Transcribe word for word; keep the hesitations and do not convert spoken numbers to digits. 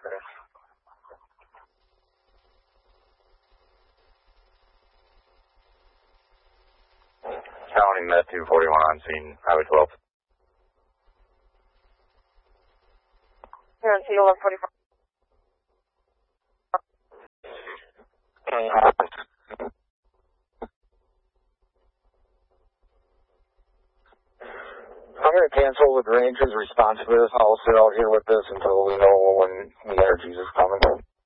County Med two forty-one on scene, Highway twelve. Here on scene eleven forty-four. I'm going to cancel with Ranger's response to this. I'll sit out here with this until we know when the energies is coming.